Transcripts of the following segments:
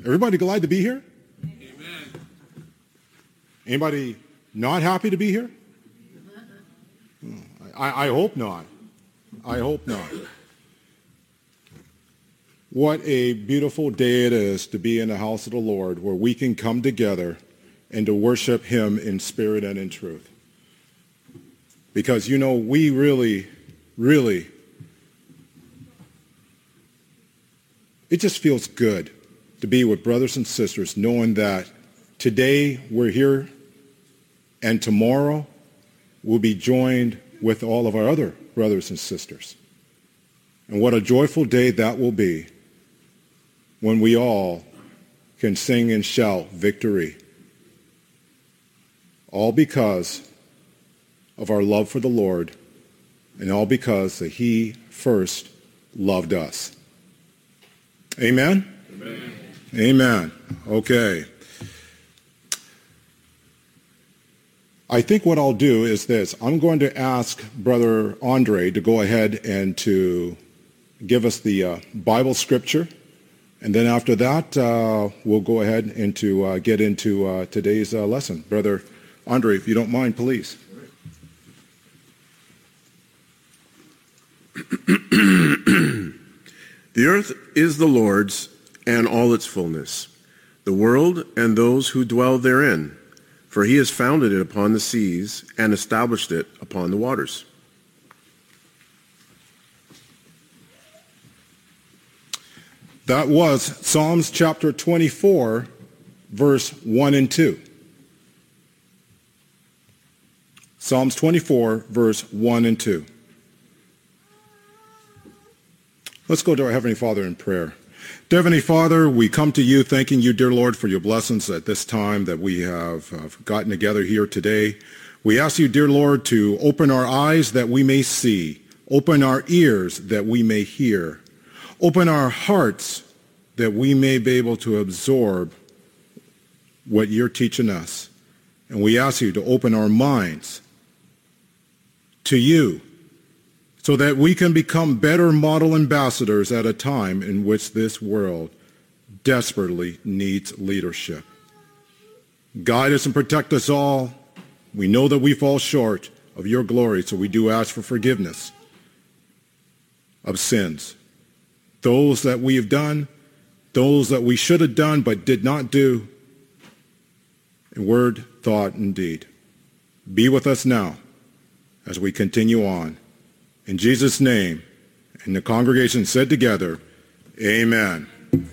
Everybody glad to be here? Amen. Anybody not happy to be here? I hope not. I hope not. What a beautiful day it is to be in the house of the Lord where we can come together and to worship him in spirit and in truth. Because, we really, it just feels good to be with brothers and sisters knowing that today we're here and tomorrow we'll be joined with all of our other brothers and sisters. And what a joyful day that will be when we all can sing and shout victory. All because of our love for the Lord and all because that he first loved us. Amen? Amen. Amen. Okay. I think what I'll do is this. I'm going to ask Brother Andre to go ahead and to give us the Bible scripture. And then after that, we'll go ahead and to get into today's lesson. Brother Andre, if you don't mind, please. The earth is the Lord's and all its fullness, the world and those who dwell therein, for he has founded it upon the seas and established it upon the waters. That was Psalms chapter 24, verse 1 and 2. Psalms 24, verse 1 and 2. Let's go to our Heavenly Father in prayer. Dear Heavenly Father, we come to you thanking you, dear Lord, for your blessings at this time that we have gotten together here today. We ask you, dear Lord, to open our eyes that we may see, open our ears that we may hear, open our hearts that we may be able to absorb what you're teaching us. And we ask you to open our minds to you, so that we can become better model ambassadors at a time in which this world desperately needs leadership. Guide us and protect us all. We know that we fall short of your glory, so we do ask for forgiveness of sins. Those that we have done, those that we should have done but did not do, in word, thought, and deed. Be with us now as we continue on. In Jesus' name, and the congregation said together, amen.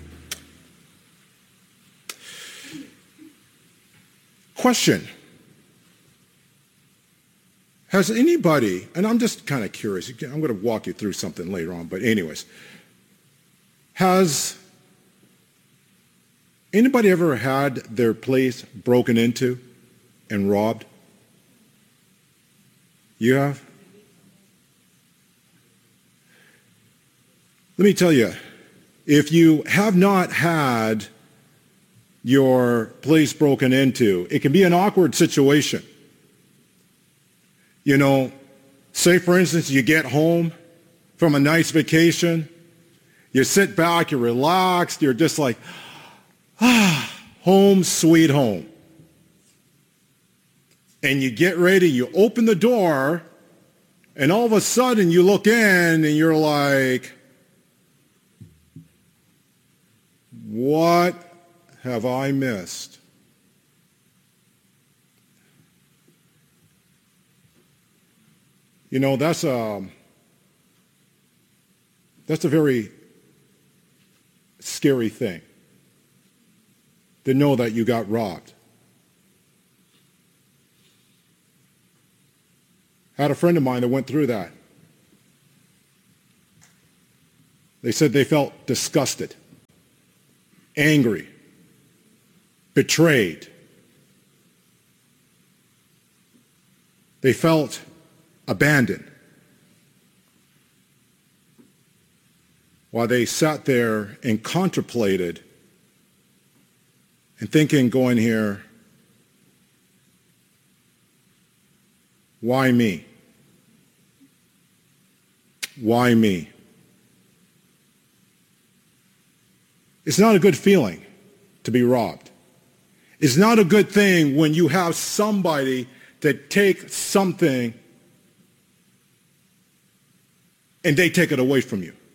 Question. Has anybody, and I'm just kind of curious, I'm going to walk you through something later on, but anyways, has anybody ever had their place broken into and robbed? You have? Let me tell you, if you have not had your place broken into, it can be an awkward situation. Say for instance, you get home from a nice vacation, you sit back, you're relaxed, you're just like, home sweet home. And you get ready, you open the door, and all of a sudden you look in and you're like, what have I missed? That's a very scary thing to know that you got robbed. I had a friend of mine that went through that. They said they felt disgusted, angry, betrayed. They felt abandoned. While they sat there and contemplated and thinking, going here, why me? Why me? It's not a good feeling to be robbed. It's not a good thing when you have somebody that takes something and they take it away from you.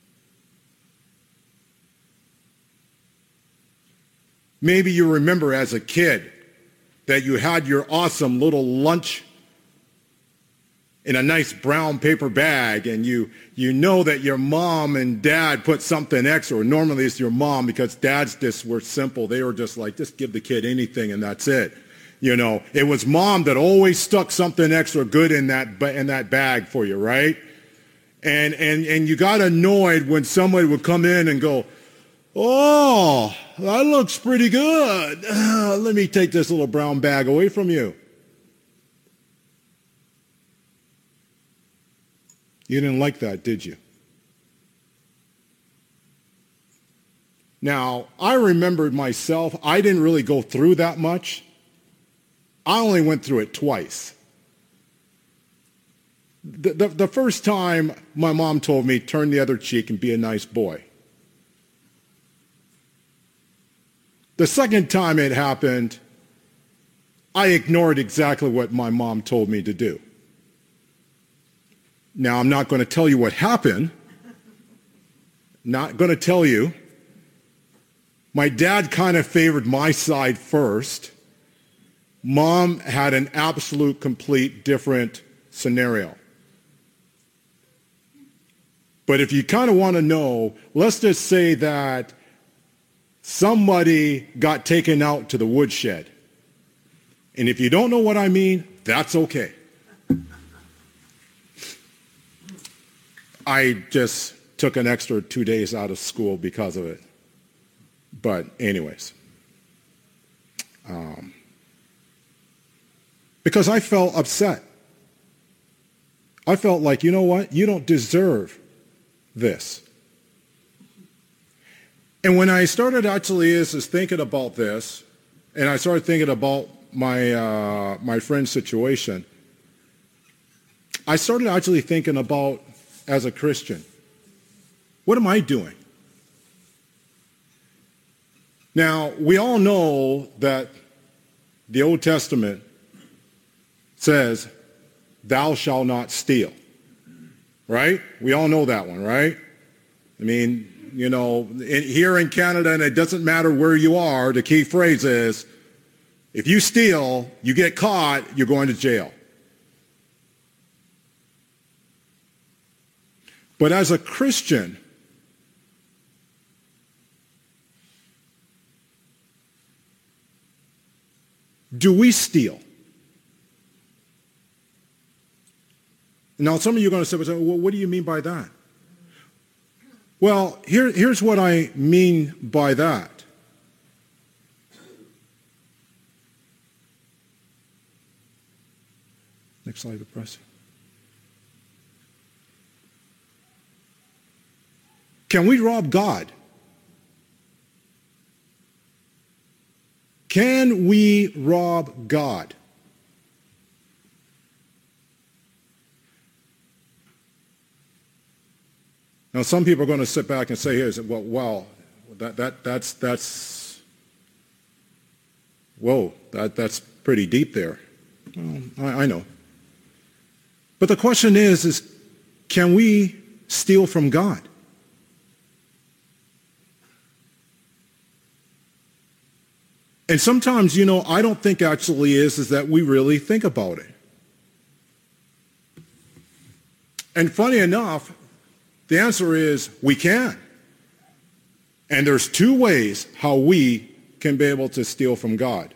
Maybe you remember as a kid that you had your awesome little lunch in a nice brown paper bag, and you know that your mom and dad put something extra, or normally it's your mom, because dads just were simple. They were just like, just give the kid anything and that's it. You know, it was mom that always stuck something extra good in that bag for you, right? And you got annoyed when somebody would come in and go, oh, that looks pretty good. Let me take this little brown bag away from you. You didn't like that, did you? Now, I remembered myself, I didn't really go through that much. I only went through it twice. The first time, my mom told me, turn the other cheek and be a nice boy. The second time it happened, I ignored exactly what my mom told me to do. Now, I'm not going to tell you what happened. Not going to tell you. My dad kind of favored my side first. Mom had an absolute, complete different scenario. But if you kind of want to know, let's just say that somebody got taken out to the woodshed. And if you don't know what I mean, that's okay. I just took an extra 2 days out of school because of it. But anyways. Because I felt upset. I felt like, you know what? You don't deserve this. And when I started actually is thinking about this, and I started thinking about my friend's situation, I started actually thinking about, as a Christian, what am I doing? Now, we all know that the Old Testament says, thou shalt not steal, right? We all know that one, right? I mean, you know, here in Canada, and it doesn't matter where you are, the key phrase is, if you steal, you get caught, you're going to jail. But as a Christian, do we steal? Now, some of you are going to say, well, what do you mean by that? Well, here's what I mean by that. Next slide, press. Can we rob God? Can we rob God? Now, some people are going to sit back and say, well, that's whoa, that's pretty deep there. Well, I know. But the question is can we steal from God? And sometimes, you know, I don't think actually is that we really think about it. And funny enough, the answer is we can. And there's two ways how we can be able to steal from God.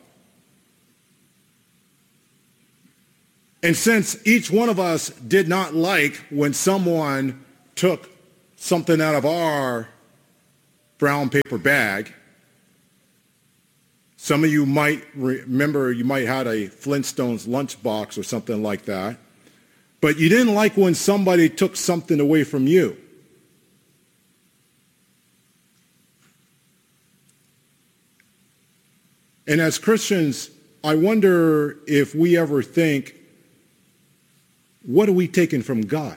And since each one of us did not like when someone took something out of our brown paper bag, some of you might remember you might have had a Flintstones lunchbox or something like that, but you didn't like when somebody took something away from you. And as Christians, I wonder if we ever think, what are we taking from God?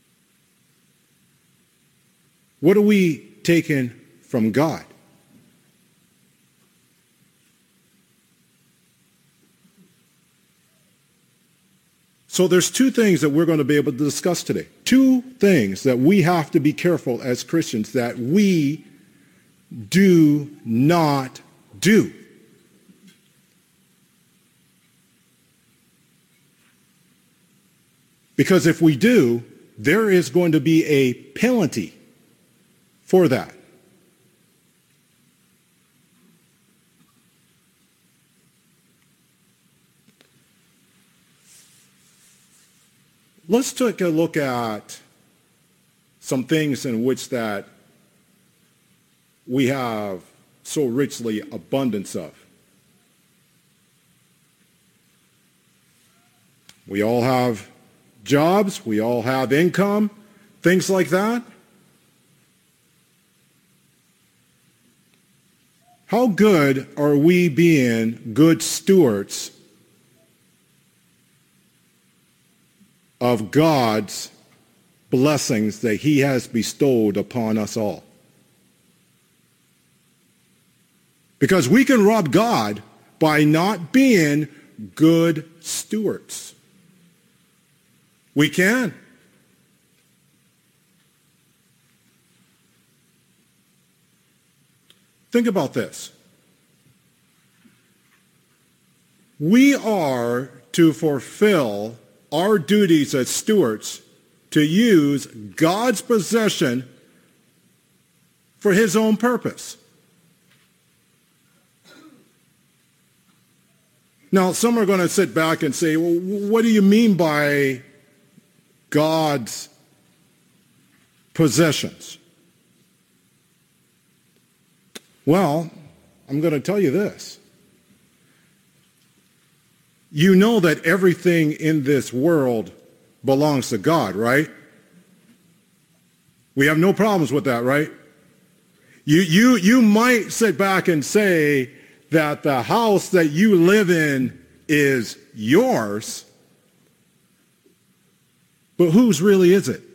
What are we taking from God? So there's two things that we're going to be able to discuss today. Two things that we have to be careful as Christians that we do not do. Because if we do, there is going to be a penalty for that. Let's take a look at some things in which that we have so richly abundance of. We all have jobs, we all have income, things like that. How good are we being good stewards of God's blessings that he has bestowed upon us all? Because we can rob God by not being good stewards. We can. Think about this. We are to fulfill our duties as stewards to use God's possession for his own purpose. Now, some are going to sit back and say, well, what do you mean by God's possessions? Well, I'm going to tell you this. You know that everything in this world belongs to God, right? We have no problems with that, right? You might sit back and say that the house that you live in is yours, but whose really is it?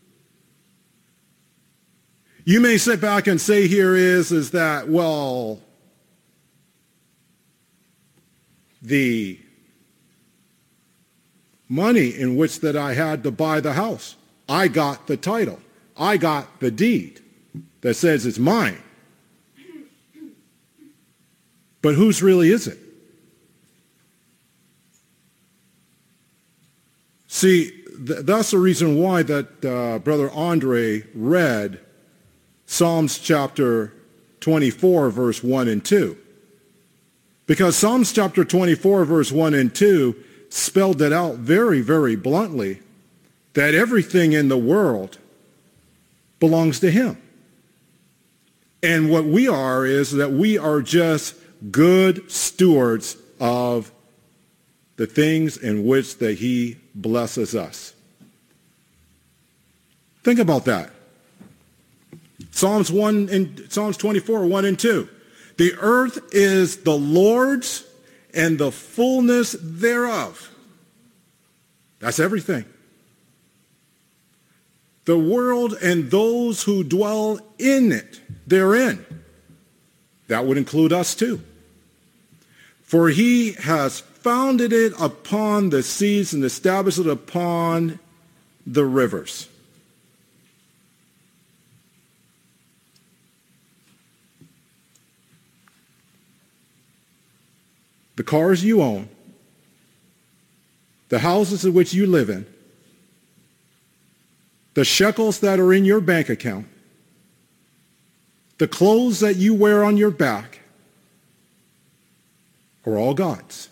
You may sit back and say here is that, well, the money in which that I had to buy the house, I got the title. I got the deed that says it's mine. But whose really is it? See, that's the reason why that Brother Andre read Psalms chapter 24, verse 1 and 2. Because Psalms chapter 24, verse 1 and 2 spelled it out very, very bluntly that everything in the world belongs to him. And what we are is that we are just good stewards of the things in which that he blesses us. Think about that. Psalms 24, 1 and 2. The earth is the Lord's and the fullness thereof. That's everything. The world and those who dwell in it, therein. That would include us too. For he has founded it upon the seas and established it upon the rivers. The cars you own, the houses in which you live in, the shekels that are in your bank account, the clothes that you wear on your back are all God's.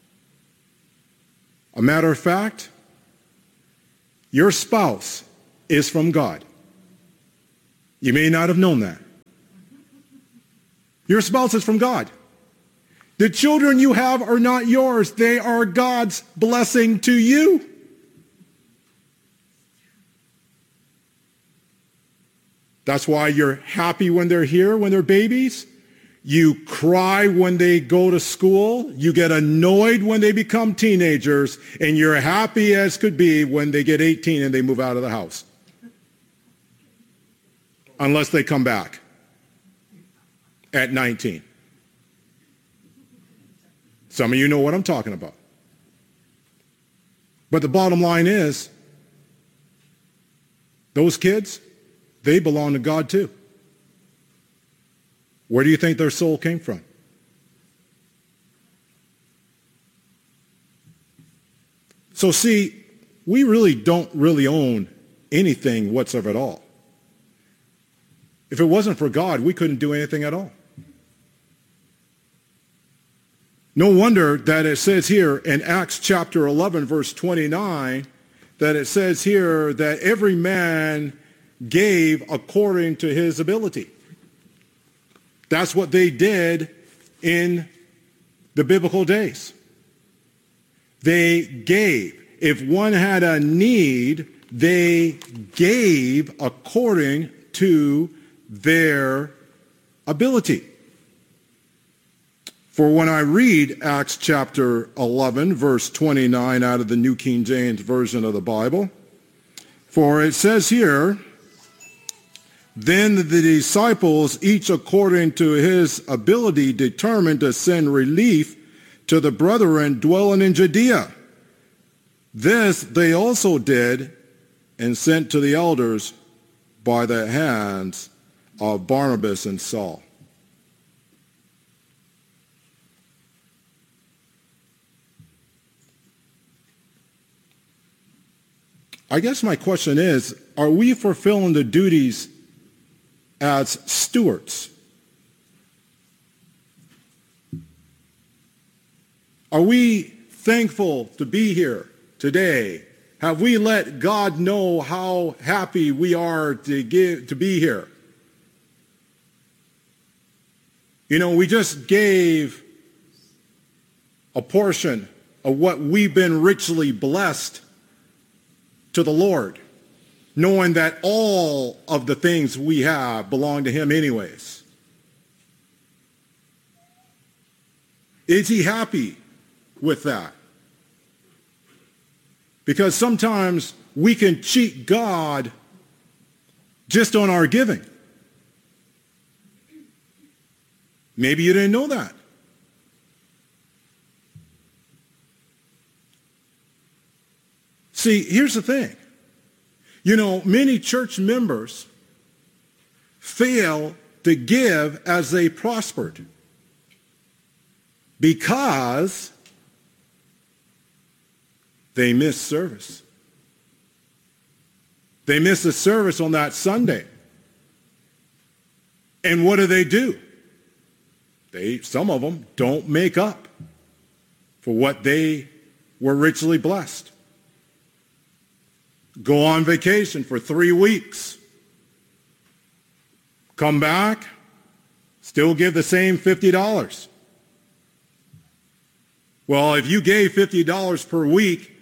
A matter of fact, your spouse is from God. You may not have known that. Your spouse is from God. The children you have are not yours. They are God's blessing to you. That's why you're happy when they're here, when they're babies. You cry when they go to school. You get annoyed when they become teenagers. And you're happy as could be when they get 18 and they move out of the house. Unless they come back at 19. Some of you know what I'm talking about. But the bottom line is, those kids, they belong to God too. Where do you think their soul came from? So see, we really don't really own anything whatsoever at all. If it wasn't for God, we couldn't do anything at all. No wonder that it says here in Acts chapter 11, verse 29, that it says here that every man gave according to his ability. That's what they did in the biblical days. They gave. If one had a need, they gave according to their ability. For when I read Acts chapter 11, verse 29 out of the New King James Version of the Bible, for it says here, then the disciples, each according to his ability, determined to send relief to the brethren dwelling in Judea. This they also did and sent to the elders by the hands of Barnabas and Saul. I guess my question is, are we fulfilling the duties as stewards? Are we thankful to be here today? Have we let God know how happy we are to be here? You know, we just gave a portion of what we've been richly blessed to the Lord, knowing that all of the things we have belong to him anyways. Is he happy with that? Because sometimes we can cheat God just on our giving. Maybe you didn't know that. See, here's the thing. You know, many church members fail to give as they prospered because they miss service. They miss the service on that Sunday. And what do? Some of them don't make up for what they were richly blessed. Go on vacation for 3 weeks. Come back, still give the same $50. Well, if you gave $50 per week,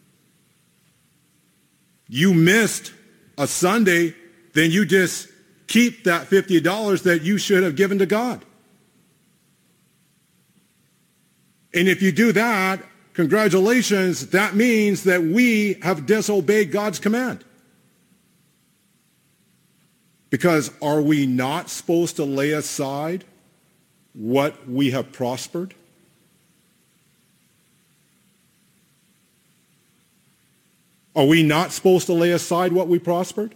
you missed a Sunday, then you just keep that $50 that you should have given to God. And if you do that, congratulations, that means that we have disobeyed God's command. Because are we not supposed to lay aside what we have prospered? Are we not supposed to lay aside what we prospered?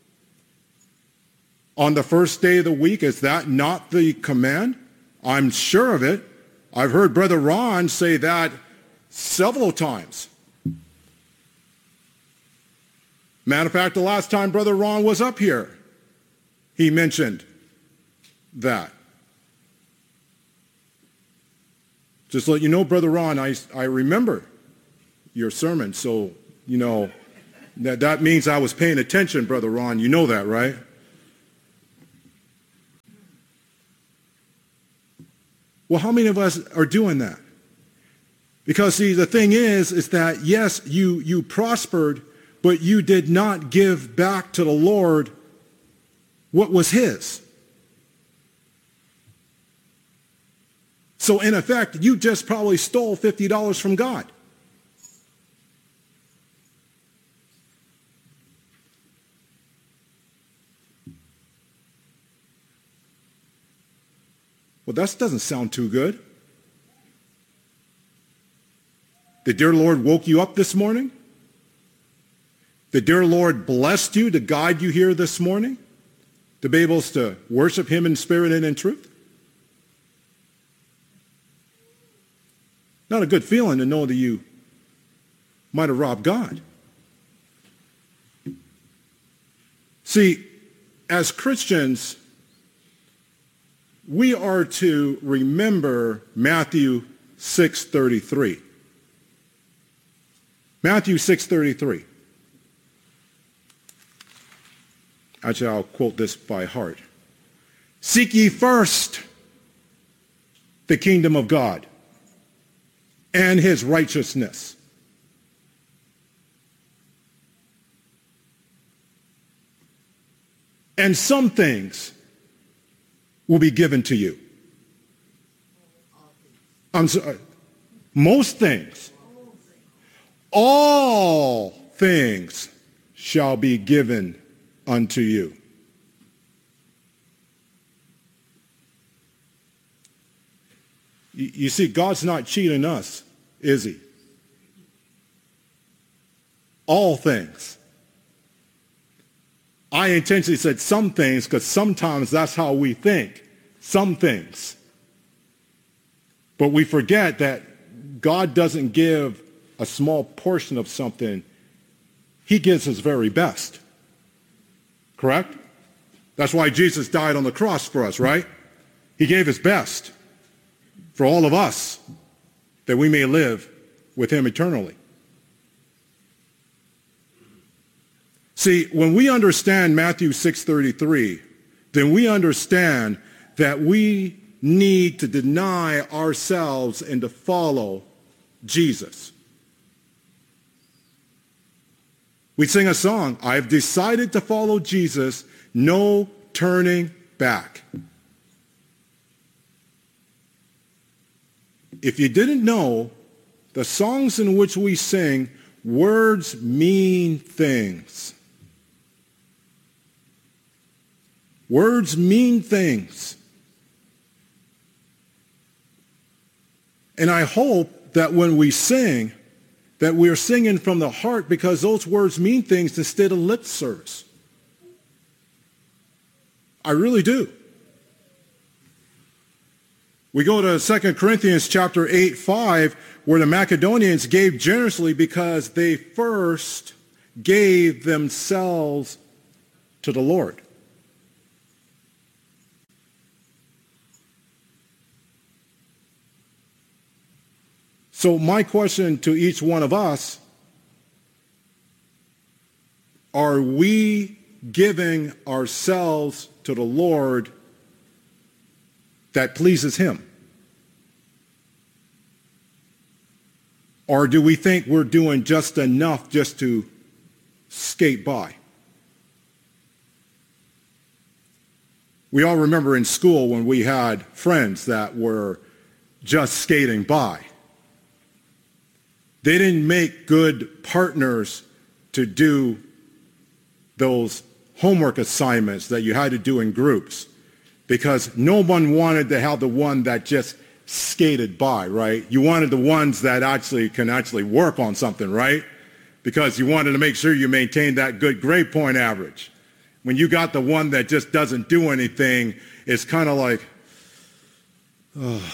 On the first day of the week, is that not the command? I'm sure of it. I've heard Brother Ron say that several times. Matter of fact, the last time Brother Ron was up here, he mentioned that. Just to let you know, Brother Ron, I remember your sermon, so, you know, that means I was paying attention, Brother Ron. You know that, right? Well, how many of us are doing that? Because, see, the thing is that, yes, you prospered, but you did not give back to the Lord what was his. So, in effect, you just probably stole $50 from God. Well, that doesn't sound too good. The dear Lord woke you up this morning The dear Lord blessed you to guide you here this morning, to be able to worship him in spirit and in truth? Not a good feeling to know that you might have robbed God. See, as Christians, we are to remember Matthew 6:33. Matthew 6:33. Actually, I'll quote this by heart. Seek ye first the kingdom of God and his righteousness. And some things will be given to you. I'm sorry. Most things. All things shall be given unto you. You see, God's not cheating us, is he? All things. I intentionally said some things because sometimes that's how we think. Some things. But we forget that God doesn't give a small portion of something. He gives his very best. Correct? That's why Jesus died on the cross for us, right? He gave his best for all of us that we may live with him eternally. See, when we understand Matthew 6:33, then we understand that we need to deny ourselves and to follow Jesus. We sing a song, I've decided to follow Jesus, no turning back. If you didn't know, the songs in which we sing, words mean things. Words mean things. And I hope that when we sing, that we're singing from the heart because those words mean things instead of lip service. I really do. We go to 2 Corinthians chapter 8:5, where the Macedonians gave generously because they first gave themselves to the Lord. So my question to each one of us, are we giving ourselves to the Lord that pleases him? Or do we think we're doing just enough just to skate by? We all remember in school when we had friends that were just skating by. They didn't make good partners to do those homework assignments that you had to do in groups because no one wanted to have the one that just skated by, right? You wanted the ones that can actually work on something, right? Because you wanted to make sure you maintained that good grade point average. When you got the one that just doesn't do anything, it's kind of like, oh.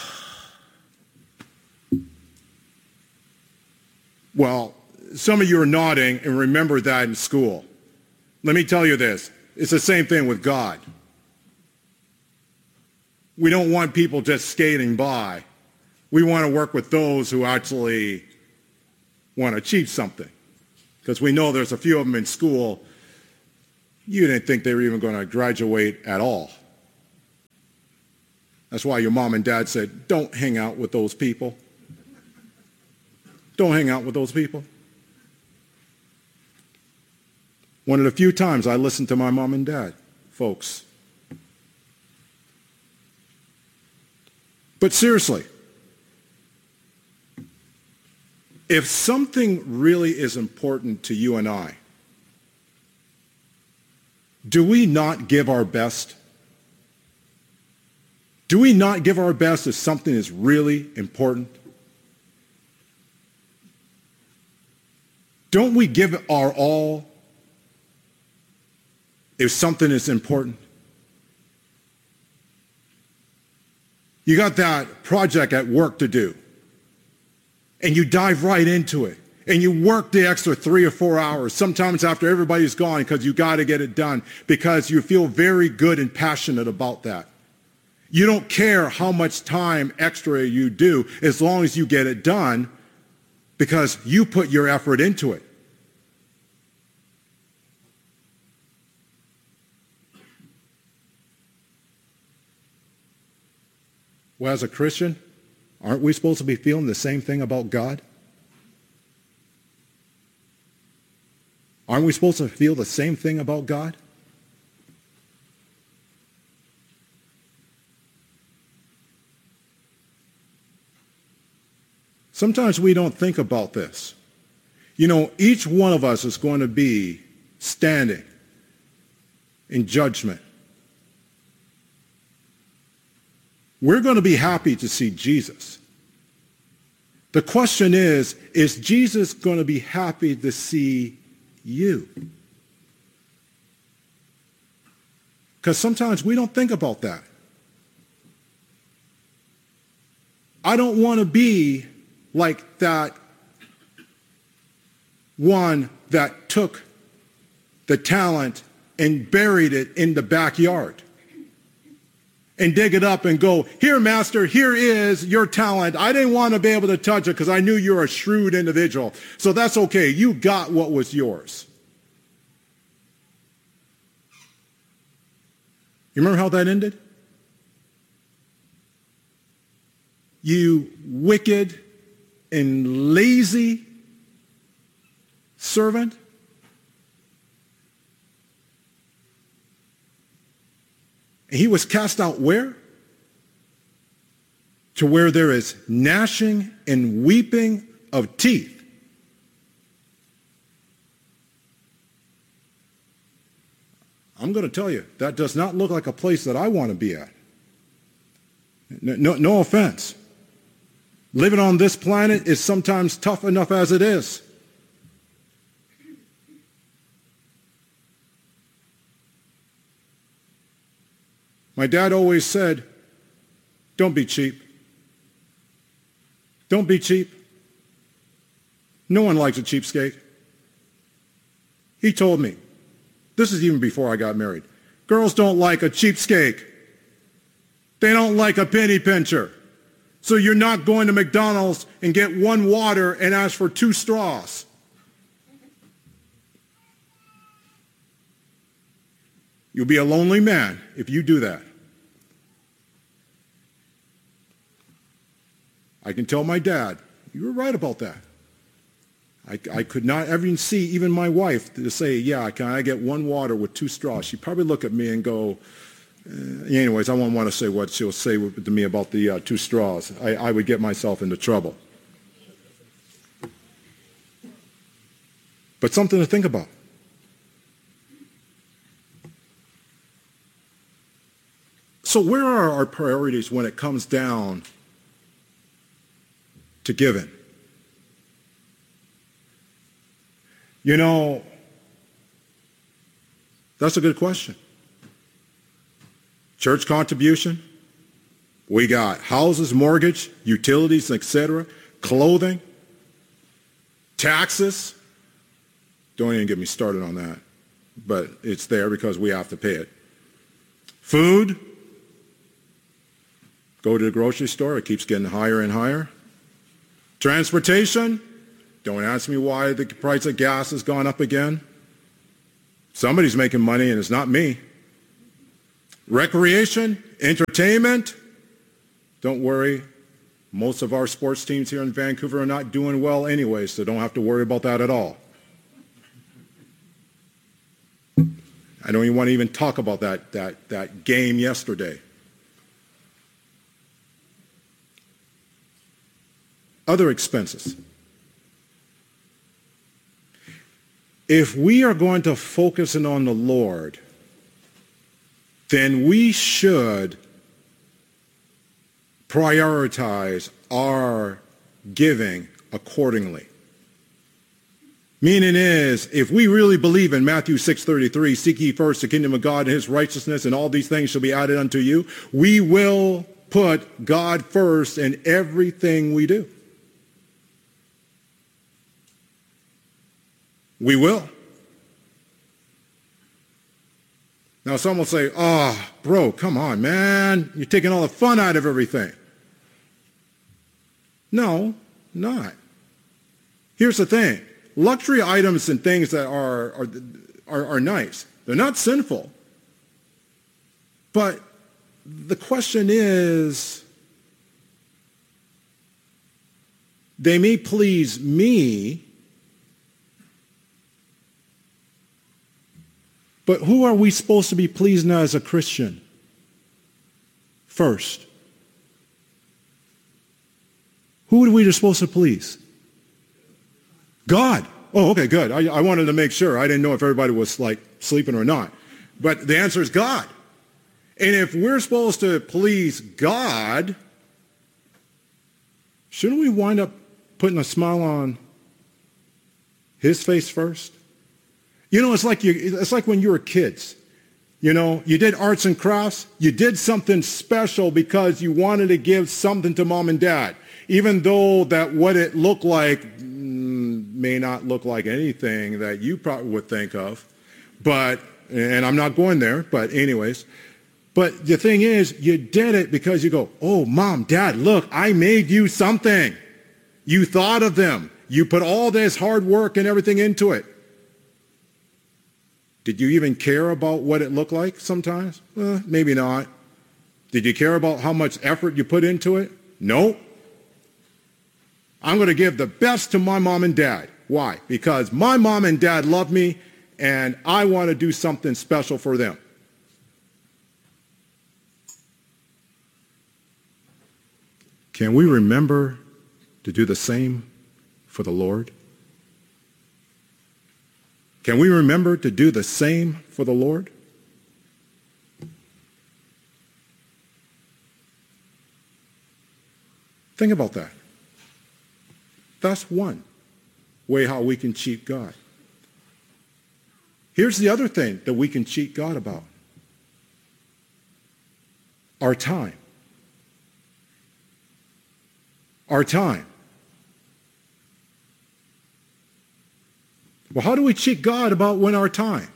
Well, some of you are nodding and remember that in school. Let me tell you this. It's the same thing with God. We don't want people just skating by. We want to work with those who actually want to achieve something. Because we know there's a few of them in school, you didn't think they were even going to graduate at all. That's why your mom and dad said, don't hang out with those people. Don't hang out with those people. One of the few times I listened to my mom and dad, folks. But seriously, if something really is important to you and I, do we not give our best? Do we not give our best if something is really important? Don't we give our all if something is important. You got that project at work to do, and you dive right into it, and you work the extra 3 or 4 hours, sometimes after everybody's gone, because you got to get it done, because you feel very good and passionate about that. You don't care how much time extra you do as long as you get it done, because you put your effort into it. Well, as a Christian, aren't we supposed to be feeling the same thing about God? Aren't we supposed to feel the same thing about God? Sometimes we don't think about this. You know, each one of us is going to be standing in judgment. We're going to be happy to see Jesus. The question is Jesus going to be happy to see you? Because sometimes we don't think about that. I don't want to be like that one that took the talent and buried it in the backyard and dig it up and go, here, master, here is your talent. I didn't want to be able to touch it because I knew you're a shrewd individual. So that's okay. You got what was yours. You remember how that ended? You wicked and lazy servant. And he was cast out where? To where there is gnashing and weeping of teeth. I'm going to tell you, that does not look like a place that I want to be at. No offense. Living on this planet is sometimes tough enough as it is. My dad always said, don't be cheap. Don't be cheap. No one likes a cheapskate. He told me, this is even before I got married, girls don't like a cheapskate. They don't like a penny pincher. So you're not going to McDonald's and get one water and ask for 2 straws. You'll be a lonely man if you do that. I can tell my dad, you were right about that. I could not even see even my wife to say, yeah, can I get 1 water with 2 straws? She'd probably look at me and go, anyways, I won't want to say what she'll say to me about the 2 straws. I would get myself into trouble. But something to think about. So where are our priorities when it comes down to giving? You know, that's a good question. Church contribution, we got houses, mortgage, utilities, etc., clothing, taxes. Don't even get me started on that, but it's there because we have to pay it. Food, go to the grocery store, it keeps getting higher and higher. Transportation, don't ask me why the price of gas has gone up again. Somebody's making money and it's not me. Recreation, entertainment, don't worry. Most of our sports teams here in Vancouver are not doing well anyway, so don't have to worry about that at all. I don't even want to even talk about that game yesterday. Other expenses. If we are going to focus in on the Lord, then we should prioritize our giving accordingly. Meaning is, if we really believe in Matthew 6:33, seek ye first the kingdom of God and his righteousness, and all these things shall be added unto you, we will put God first in everything we do. We will. Now some will say, oh, bro, come on, man. You're taking all the fun out of everything. No, not. Here's the thing. Luxury items and things that are nice. They're not sinful. But the question is, they may please me, but who are we supposed to be pleasing as a Christian first? Who are we supposed to please? God. Oh, okay, good. I wanted to make sure. I didn't know if everybody was like sleeping or not. But the answer is God. And if we're supposed to please God, shouldn't we wind up putting a smile on his face first? You know, it's like when you were kids. You know, you did arts and crafts. You did something special because you wanted to give something to mom and dad, even though that what it looked like may not look like anything that you probably would think of. But, and I'm not going there, but anyways. But the thing is, you did it because you go, oh, mom, dad, look, I made you something. You thought of them. You put all this hard work and everything into it. Did you even care about what it looked like sometimes? Maybe not. Did you care about how much effort you put into it? No. I'm going to give the best to my mom and dad. Why? Because my mom and dad love me, and I want to do something special for them. Can we remember to do the same for the Lord? Can we remember to do the same for the Lord? Think about that. That's one way how we can cheat God. Here's the other thing that we can cheat God about. Our time. Our time. Well, how do we cheat God about when our time?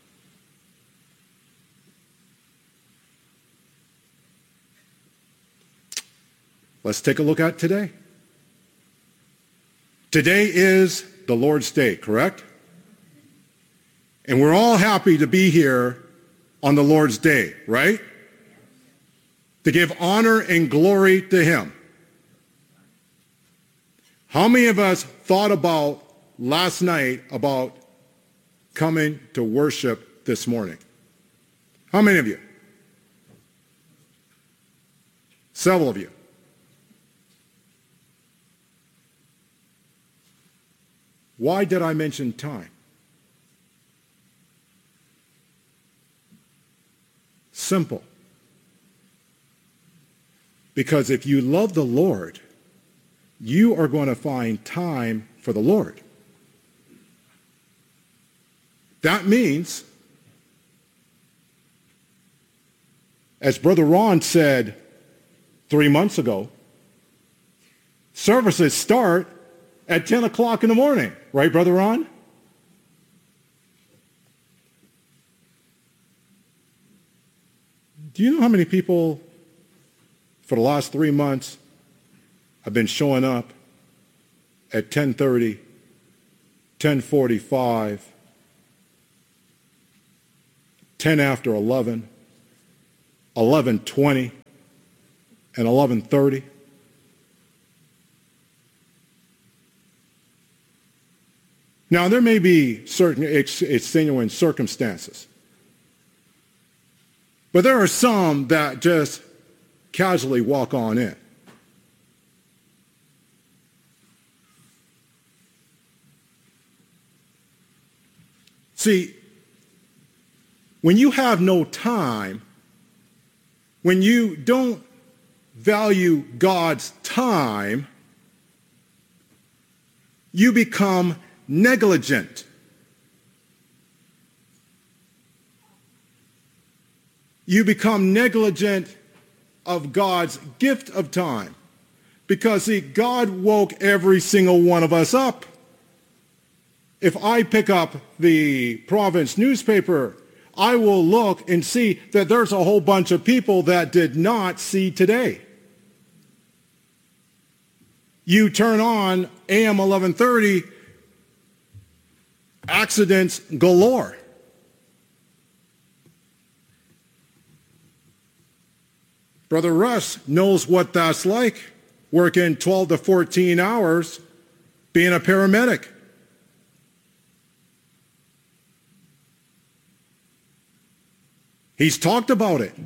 Let's take a look at today. Today is the Lord's Day, correct? And we're all happy to be here on the Lord's Day, right? To give honor and glory to him. How many of us thought about last night about coming to worship this morning? How many of you? Several of you. Why did I mention time? Simple. Because if you love the Lord, you are going to find time for the Lord. That means, as Brother Ron said 3 months ago, services start at 10 o'clock in the morning. Right, Brother Ron? Do you know how many people for the last 3 months have been showing up at 10:30, 10:45, 10 after 11, 11:20, and 11:30? Now, there may be certain extenuating circumstances, but there are some that just casually walk on in. See, when you have no time, when you don't value God's time, you become negligent. You become negligent of God's gift of time. Because, see, God woke every single one of us up. If I pick up the Province newspaper, I will look and see that there's a whole bunch of people that did not see today. You turn on AM 1130, accidents galore. Brother Russ knows what that's like, working 12 to 14 hours being a paramedic. He's talked about it.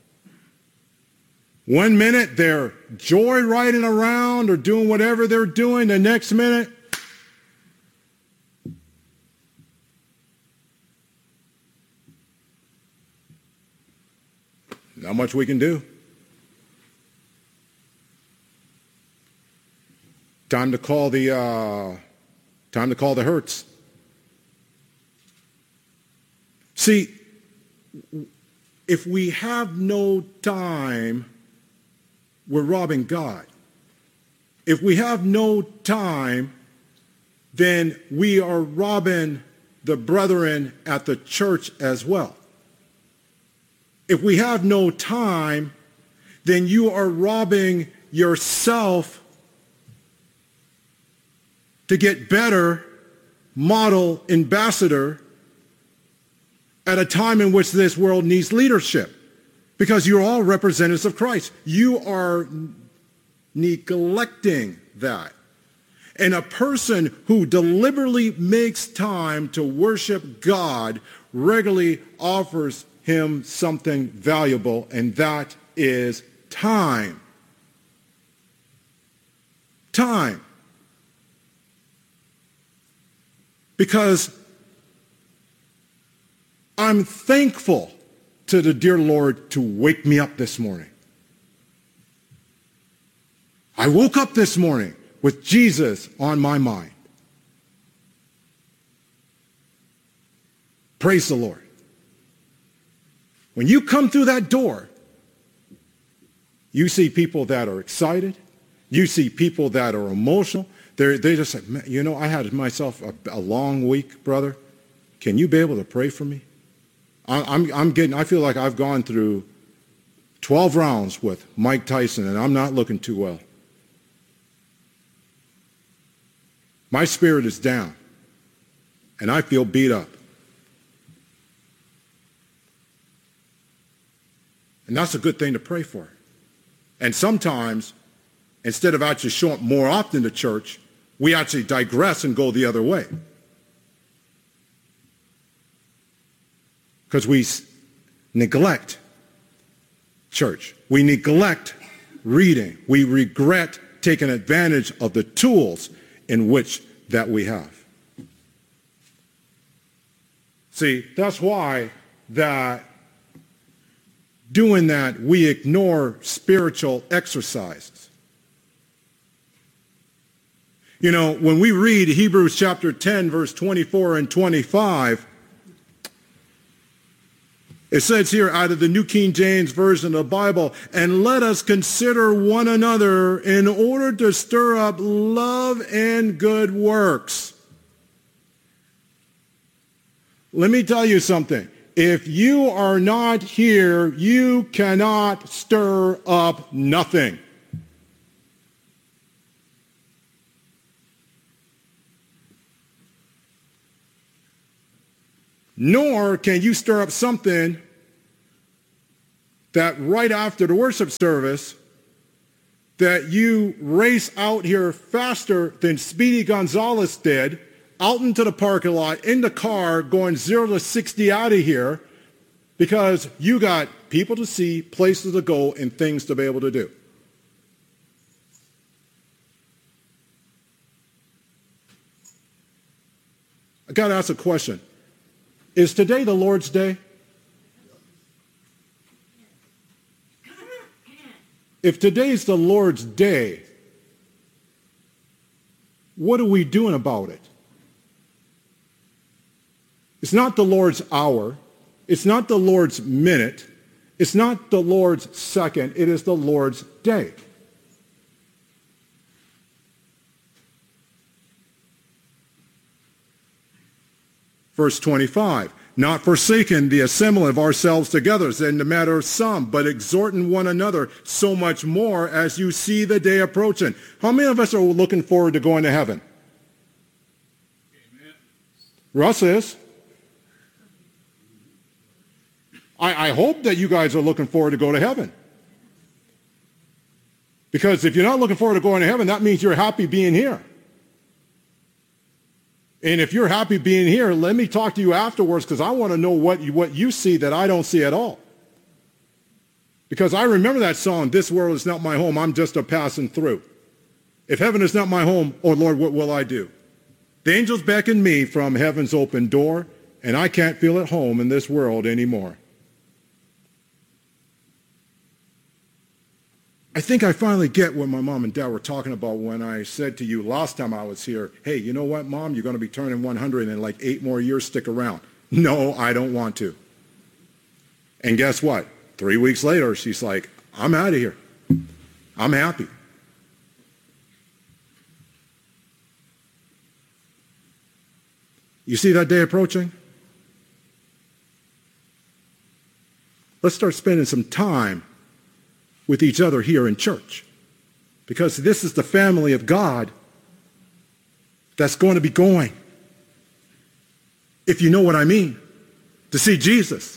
One minute they're joyriding around or doing whatever they're doing. The next minute, not much we can do. Time to call the Hertz. See, if we have no time, we're robbing God. If we have no time, then we are robbing the brethren at the church as well. If we have no time, then you are robbing yourself to get better model ambassador at a time in which this world needs leadership, because you're all representatives of Christ. You are neglecting that. And a person who deliberately makes time to worship God regularly offers him something valuable, and that is time. Time. Because I'm thankful to the dear Lord to wake me up this morning. I woke up this morning with Jesus on my mind. Praise the Lord. When you come through that door, you see people that are excited. You see people that are emotional. They just say, you know, I had myself a long week, brother. Can you be able to pray for me? I feel like I've gone through 12 rounds with Mike Tyson, and I'm not looking too well. My spirit is down, and I feel beat up. And that's a good thing to pray for. And sometimes, instead of actually showing up more often to church, we actually digress and go the other way. Because we neglect church. We neglect reading. We regret taking advantage of the tools in which that we have. See, that's why that doing that, we ignore spiritual exercises. You know, when we read Hebrews chapter 10, verse 24 and 25, it says here out of the New King James Version of the Bible, and let us consider one another in order to stir up love and good works. Let me tell you something. If you are not here, you cannot stir up nothing. Nor can you stir up something that right after the worship service that you race out here faster than Speedy Gonzalez did, out into the parking lot, in the car, going 0 to 60 out of here, because you got people to see, places to go, and things to be able to do. I got to ask a question. Is today the Lord's day? If today's the Lord's day, what are we doing about it? It's not the Lord's hour. It's not the Lord's minute. It's not the Lord's second. It is the Lord's day. Verse 25, not forsaking the assembling of ourselves together as in the matter of some, but exhorting one another so much more as you see the day approaching. How many of us are looking forward to going to heaven? Amen. Russ is. I hope that you guys are looking forward to go to heaven. Because if you're not looking forward to going to heaven, that means you're happy being here. And if you're happy being here, let me talk to you afterwards, because I want to know what you see that I don't see at all. Because I remember that song, "This world is not my home, I'm just a passing through. If heaven is not my home, oh Lord, what will I do?" The angels beckon me from heaven's open door, and I can't feel at home in this world anymore. I think I finally get what my mom and dad were talking about when I said to you last time I was here, "Hey, you know what, Mom? You're going to be turning 100 in like 8 more years. Stick around." No, I don't want to. And guess what? 3 weeks later, she's like, "I'm out of here. I'm happy." You see that day approaching? Let's start spending some time with each other here in church, because this is the family of God that's going to be going, if you know what I mean, to see Jesus.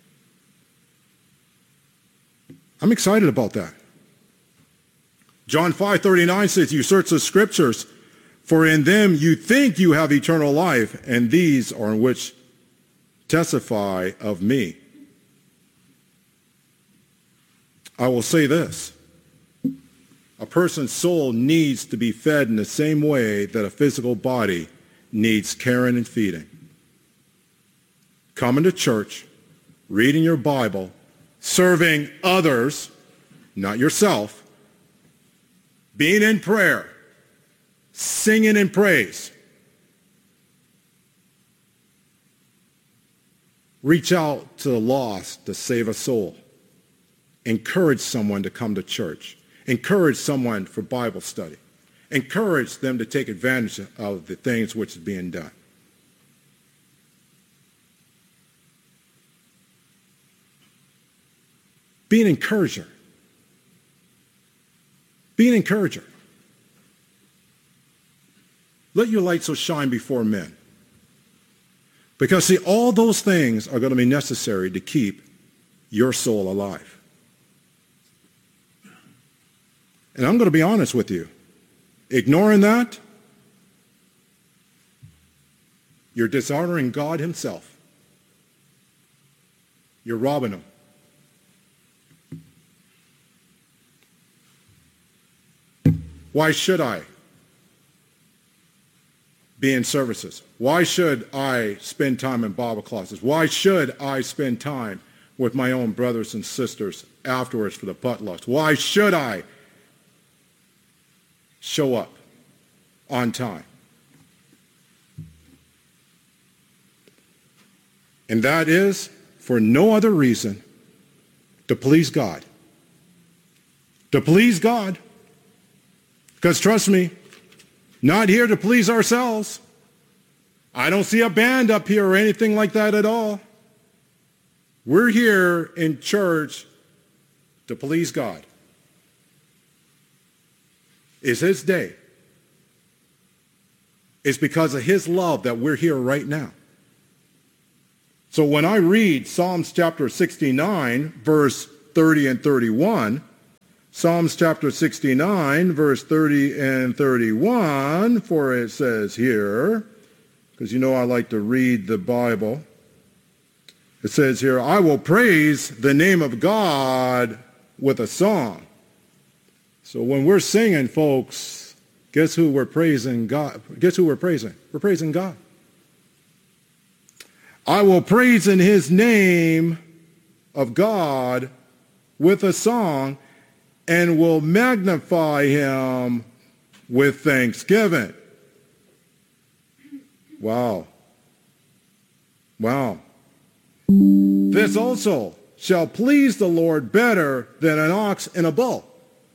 I'm excited about that. John 5:39 says, "You search the scriptures, for in them you think you have eternal life, and these are in which testify of me." I will say this. A person's soul needs to be fed in the same way that a physical body needs caring and feeding. Coming to church, reading your Bible, serving others, not yourself, being in prayer, singing in praise. Reach out to the lost to save a soul. Encourage someone to come to church. Encourage someone for Bible study. Encourage them to take advantage of the things which is being done. Be an encourager. Be an encourager. Let your light so shine before men. Because, see, all those things are going to be necessary to keep your soul alive. And I'm going to be honest with you. Ignoring that, you're dishonoring God himself. You're robbing him. Why should I be in services? Why should I spend time in Bible classes? Why should I spend time with my own brothers and sisters afterwards for the potlucks? Why should I show up on time? And that is for no other reason to please God. To please God. Because trust me, not here to please ourselves. I don't see a band up here or anything like that at all. We're here in church to please God. It's his day. It's because of his love that we're here right now. So when I read Psalms chapter 69, verse 30 and 31, Psalms chapter 69, verse 30 and 31, for it says here, because you know I like to read the Bible, it says here, "I will praise the name of God with a song." So when we're singing, folks, guess who we're praising? God. Guess who we're praising? We're praising God. "I will praise in his name of God with a song, and will magnify him with thanksgiving." Wow. Wow. This also shall please the Lord better than an ox and a bull.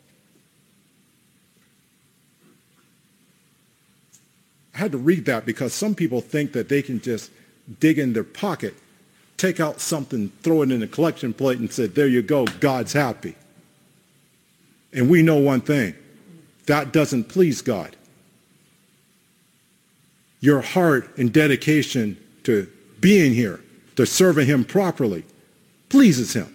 I had to read that because some people think that they can just dig in their pocket, take out something, throw it in a collection plate and say, there you go, God's happy. And we know one thing, that doesn't please God. Your heart and dedication to being here, to serving him properly, pleases him.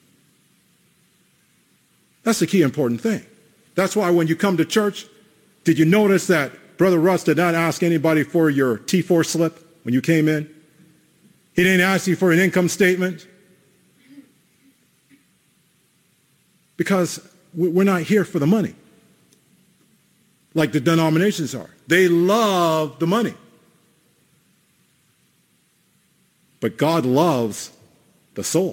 That's the key important thing. That's why when you come to church, did you notice that Brother Russ did not ask anybody for your T4 slip when you came in? He didn't ask you for an income statement. Because we're not here for the money, like the denominations are. They love the money. But God loves the soul.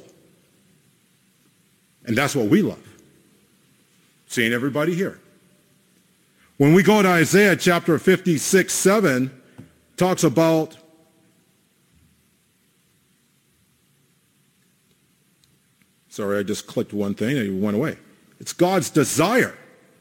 And that's what we love. Seeing everybody here. When we go to Isaiah chapter 56:7, talks about sorry, I just clicked one thing and it went away. It's God's desire.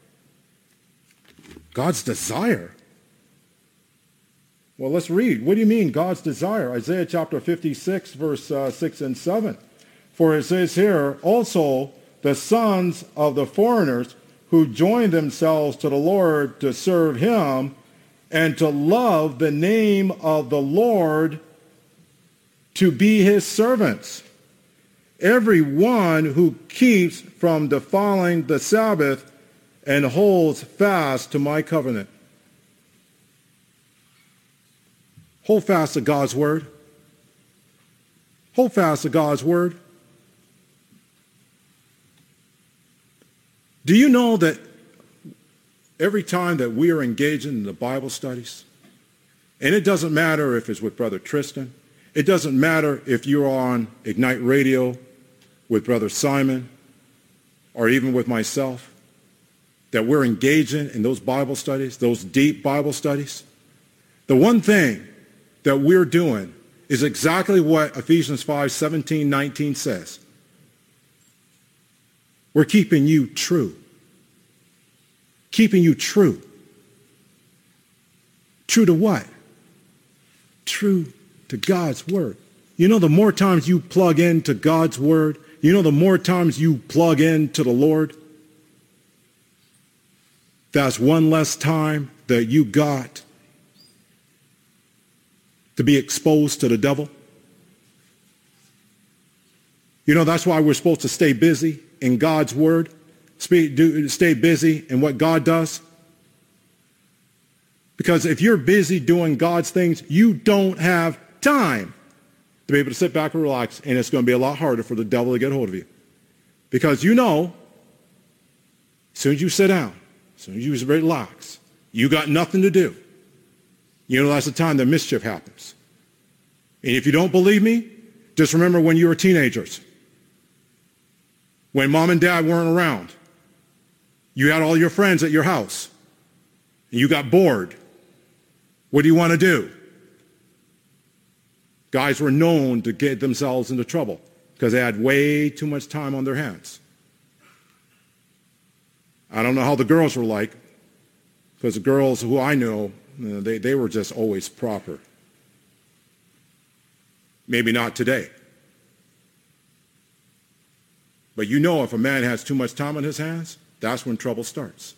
God's desire. Well, let's read. What do you mean, God's desire? Isaiah chapter 56, verse 6 and 7. For it says here, also the sons of the foreigners who join themselves to the Lord to serve him and to love the name of the Lord, to be his servants. Every one who keeps from defiling the Sabbath and holds fast to my covenant. Hold fast to God's word. Hold fast to God's word. Do you know that every time that we are engaging in the Bible studies, and it doesn't matter if it's with Brother Tristan, it doesn't matter if you're on Ignite Radio with Brother Simon, or even with myself, that we're engaging in those Bible studies, those deep Bible studies, the one thing that we're doing is exactly what Ephesians 5:17-19 says. We're keeping you true. Keeping you true. True to what? True to God's word. You know, the more times you plug into God's word, you know, the more times you plug into the Lord, that's one less time that you got to be exposed to the devil. You know, that's why we're supposed to stay busy in God's word, stay busy in what God does. Because if you're busy doing God's things, you don't have time to be able to sit back and relax, and it's going to be a lot harder for the devil to get hold of you. Because you know, as soon as you sit down, as soon as you relax, you got nothing to do. You know, that's the time that mischief happens. And if you don't believe me, just remember when you were teenagers. When mom and dad weren't around, you had all your friends at your house, and you got bored. What do you want to do? Guys were known to get themselves into trouble because they had way too much time on their hands. I don't know how the girls were like, because the girls who I know, they were just always proper. Maybe not today. But you know, if a man has too much time on his hands, that's when trouble starts.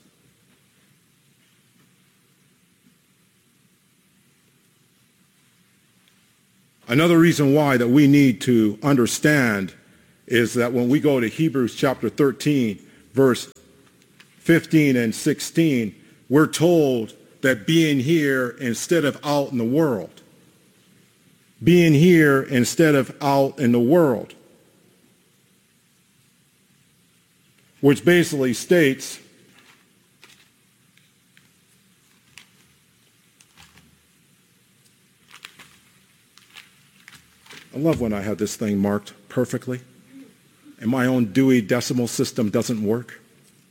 Another reason why that we need to understand is that when we go to Hebrews chapter 13, verse 15 and 16, we're told that being here instead of out in the world. Being here instead of out in the world. Which basically states I love when I have this thing marked perfectly and my own Dewey Decimal System doesn't work.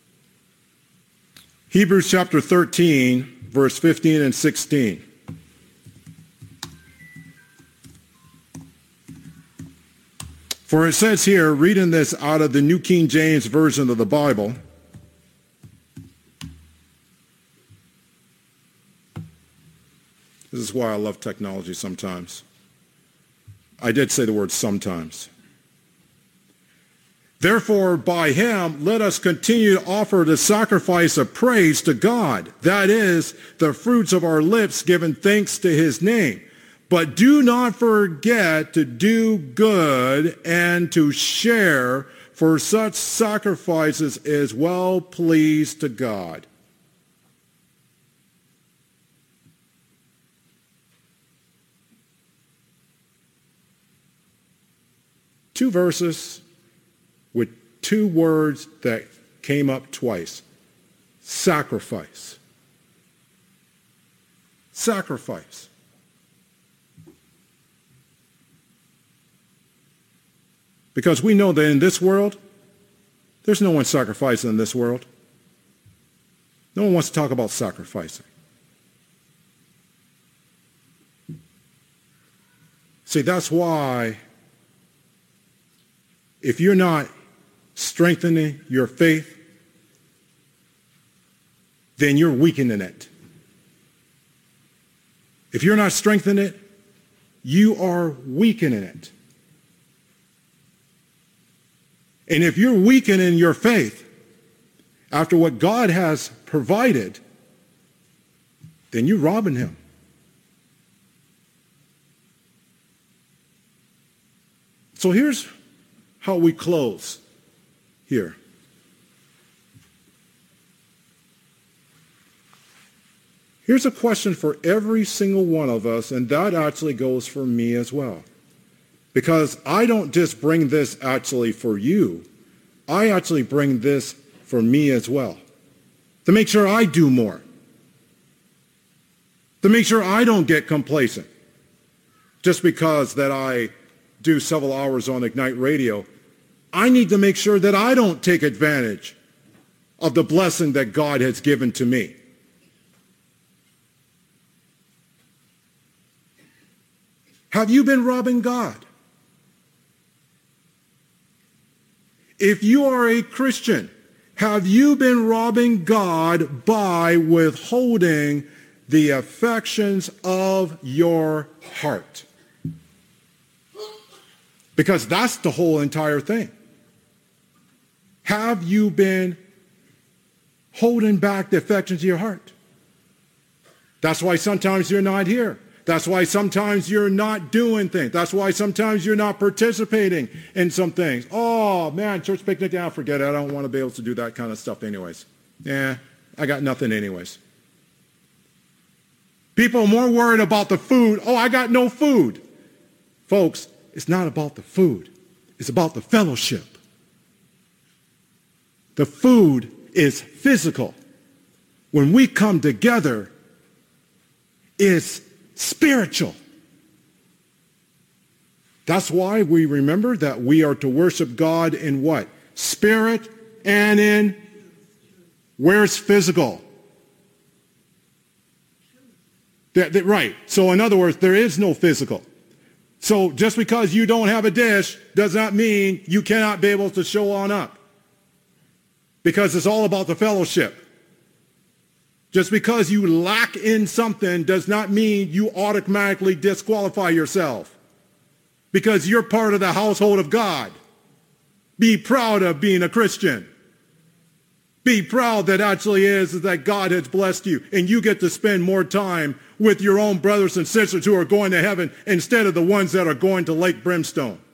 Hebrews chapter 13, verse 15 and 16. For it says here, reading this out of the New King James Version of the Bible, this is why I love technology sometimes. I did say the word sometimes. Therefore, by him, let us continue to offer the sacrifice of praise to God. That is, the fruits of our lips giving thanks to his name. But do not forget to do good and to share, for such sacrifices is well pleased to God. Two verses with two words that came up twice. Sacrifice. Sacrifice. Because we know that in this world, there's no one sacrificing in this world. No one wants to talk about sacrificing. See, that's why if you're not strengthening your faith, then you're weakening it. If you're not strengthening it, you are weakening it. And if you're weakening your faith after what God has provided, then you're robbing him. So here's how we close here. Here's a question for every single one of us, and that actually goes for me as well. Because I don't just bring this actually for you. I actually bring this for me as well. To make sure I do more. To make sure I don't get complacent. Just because that I do several hours on Ignite Radio, I need to make sure that I don't take advantage of the blessing that God has given to me. Have you been robbing God? If you are a Christian, have you been robbing God by withholding the affections of your heart? Because that's the whole entire thing. Have you been holding back the affections of your heart? That's why sometimes you're not here. That's why sometimes you're not doing things. That's why sometimes you're not participating in some things. Oh, man, church picnic, forget it. I don't want to be able to do that kind of stuff anyways. I got nothing anyways. People are more worried about the food. Oh, I got no food. Folks, it's not about the food. It's about the fellowship. The food is physical. When we come together, it's spiritual. That's why we remember that we are to worship God in what? Spirit and in, where's physical? Right. So in other words, there is no physical. So just because you don't have a dish does not mean you cannot be able to show on up. Because it's all about the fellowship. Just because you lack in something does not mean you automatically disqualify yourself. Because you're part of the household of God. Be proud of being a Christian. Be proud that actually is that God has blessed you and you get to spend more time with your own brothers and sisters who are going to heaven instead of the ones that are going to Lake Brimstone.